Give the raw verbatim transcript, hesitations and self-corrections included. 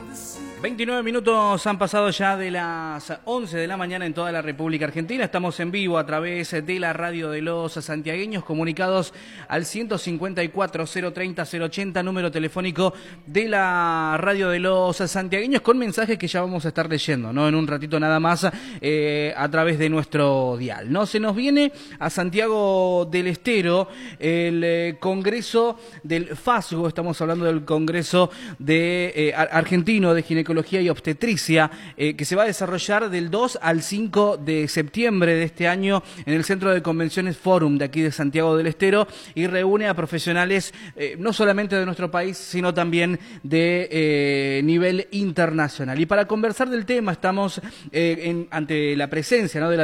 veintinueve minutos han pasado ya de las once de la mañana en toda la República Argentina. Estamos en vivo a través de la radio de los santiagueños, comunicados al ciento cincuenta y cuatro, cero treinta, cero ochenta, número telefónico de la radio de los santiagueños, con mensajes que ya vamos a estar leyendo, ¿no? En un ratito nada más, eh, a través de nuestro dial, ¿no? Se nos viene a Santiago del Estero el eh, Congreso del FASGO, estamos hablando del Congreso de eh, Argentino de Ginecología y Obstetricia, eh, que se va a desarrollar del dos al cinco de septiembre de este año en el Centro de Convenciones Forum de aquí de Santiago del Estero, y reúne a profesionales eh, no solamente de nuestro país, sino también de eh, nivel internacional. Y para conversar del tema estamos eh, en, ante la presencia, ¿no?, de la